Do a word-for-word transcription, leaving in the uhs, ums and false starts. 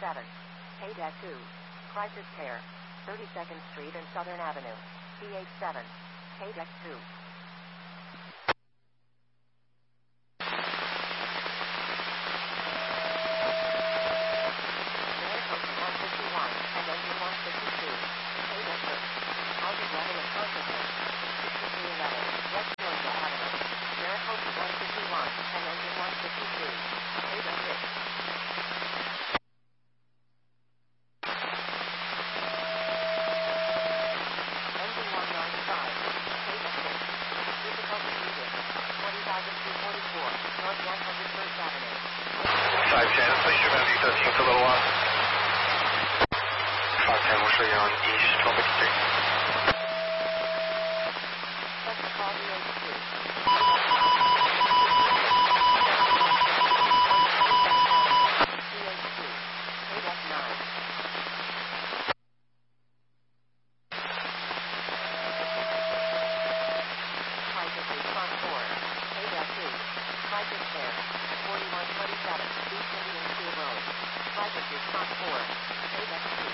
seven. K two. Crisis Care. thirty-second Street and Southern Avenue. C H seven. K two. Maricopa one fifty-one and engine one fifty-two. K two. Housing level of consciousness. sixty-three eleven. West Georgia Avenue. Maricopa one fifty-one and engine one fifty-two. K six. Engine one ninety-five. K six. Difficulty breathing. twenty thousand two hundred forty-four. North one hundred first Avenue. five ten, please your boundary thirteen for a little while. five ten, we'll show you on East twelve fifty-three. Special call D H two. D H two. K nine. Crisis Response four. K two. Crisis Care. forty-one twenty-seven. East Indian School Road. Crisis Response four. K two.